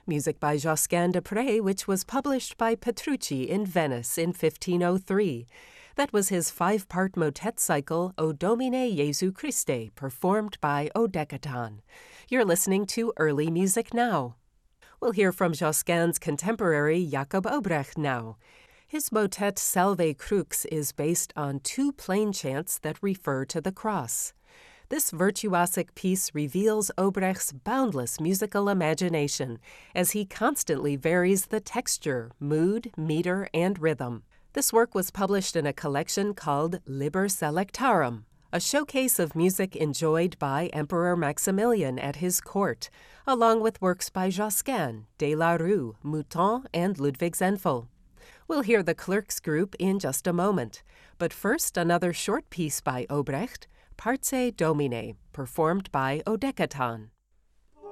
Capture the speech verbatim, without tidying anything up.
Music by Josquin de Prez, which was published by Petrucci in Venice in fifteen oh three. That was his five-part motet cycle, O Domine Jesu Christe, performed by Odecaton. You're listening to Early Music Now. We'll hear from Josquin's contemporary Jacob Obrecht now. His motet Salve Crux is based on two plain chants that refer to the cross. This virtuosic piece reveals Obrecht's boundless musical imagination as he constantly varies the texture, mood, meter, and rhythm. This work was published in a collection called Liber Selectarum, a showcase of music enjoyed by Emperor Maximilian at his court, along with works by Josquin, De la Rue, Mouton, and Ludwig Zenfel. We'll hear the Clerks group in just a moment, but first another short piece by Obrecht, Parce Domine, performed by Odecaton.